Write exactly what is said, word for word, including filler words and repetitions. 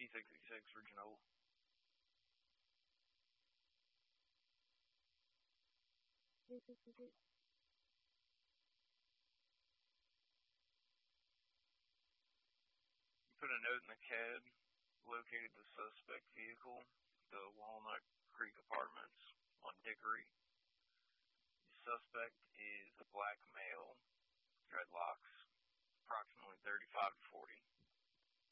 P sixty-six for Genoa. P sixty-six. Put a note in the cab, located the suspect vehicle, the Walnut Creek Apartments on Hickory. The suspect is a black male, dreadlocks, approximately thirty-five to forty.